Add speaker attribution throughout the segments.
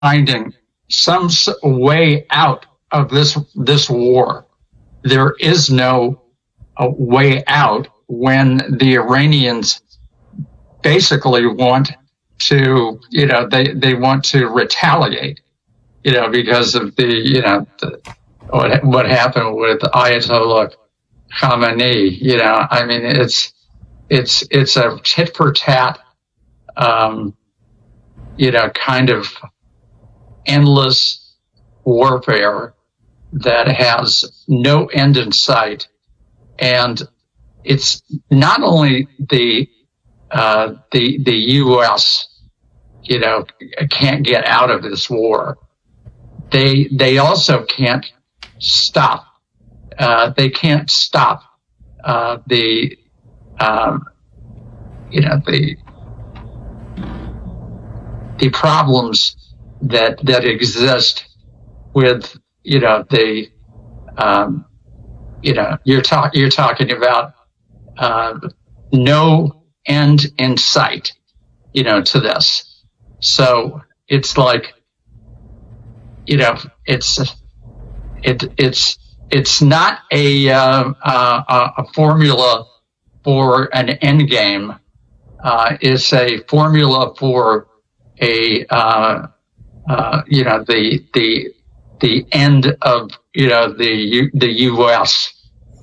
Speaker 1: finding some way out of this war. There is no way out when the Iranians basically want to, they want to retaliate, because of what happened with Ayatollah Khamenei. I mean, it's a tit for tat, kind of endless warfare that has no end in sight. And it's not only the U.S., can't get out of this war. They also can't stop. They can't stop the problems that exist with you're talking about no end in sight, to this. So it's like, it's not a formula for an end game. It's a formula for the end of the U.S.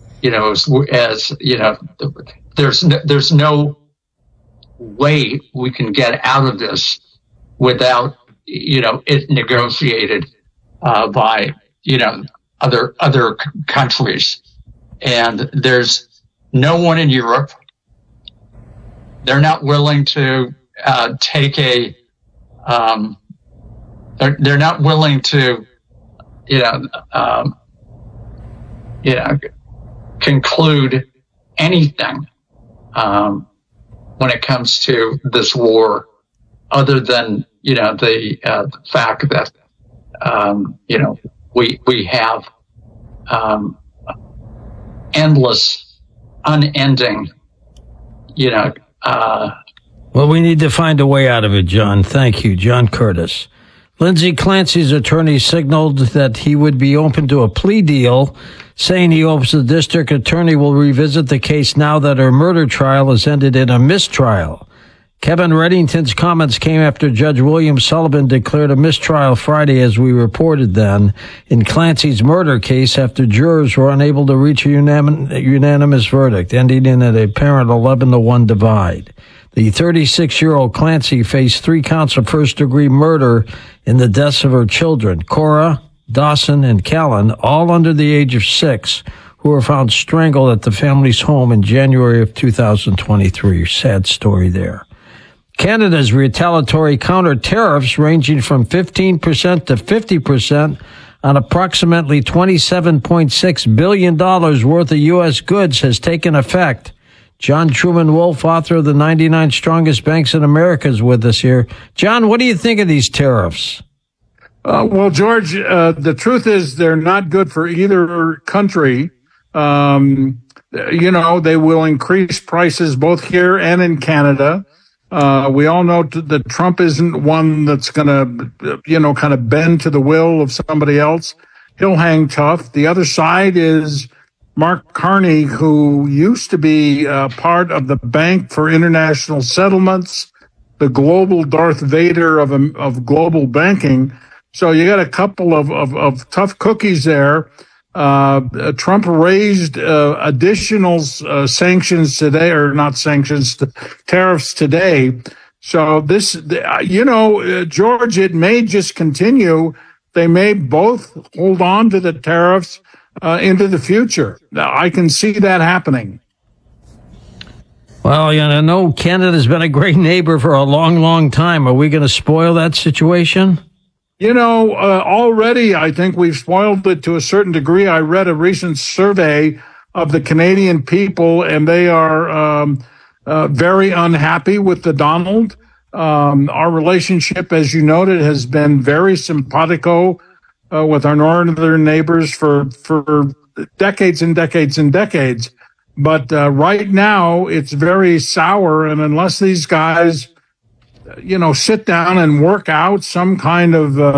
Speaker 1: There's no way we can get out of this without it negotiated by other countries. And there's no one in Europe. They're not willing to take they're not willing to conclude anything when it comes to this war, other than the fact that we have endless, unending,
Speaker 2: Well, we need to find a way out of it, John. Thank you, John Curtis. Lindsay Clancy's attorney signaled that he would be open to a plea deal, saying he hopes the district attorney will revisit the case now that her murder trial has ended in a mistrial. Kevin Reddington's comments came after Judge William Sullivan declared a mistrial Friday, as we reported then, in Clancy's murder case after jurors were unable to reach a unanimous verdict, ending in an apparent 11-1 divide. The 36-year-old Clancy faced 3 counts of first-degree murder in the deaths of her children, Cora, Dawson, and Callan, all under the age of 6, who were found strangled at the family's home in January of 2023. Sad story there. Canada's retaliatory counter-tariffs ranging from 15% to 50% on approximately $27.6 billion worth of U.S. goods has taken effect. John Truman Wolf, author of the 99 Strongest Banks in America, is with us here. John, what do you think of these tariffs?
Speaker 3: Well, George, the truth is they're not good for either country. They will increase prices both here and in Canada. We all know that Trump isn't one that's going to, kind of bend to the will of somebody else. He'll hang tough. The other side is Mark Carney, who used to be part of the Bank for International Settlements, the global Darth Vader of global banking. So you got a couple of tough cookies there. Trump raised additional sanctions today, or not sanctions, tariffs today. So this, George, it may just continue. They may both hold on to the tariffs into the future. I can see that happening.
Speaker 2: Well, I know Canada's been a great neighbor for a long, long time. Are we going to spoil that situation?
Speaker 3: Already I think we've spoiled it to a certain degree. I read a recent survey of the Canadian people, and they are very unhappy with the Donald. Our relationship, as you noted, has been very simpatico with our northern neighbors for decades and decades and decades. But right now, it's very sour, and unless these guys sit down and work out some kind of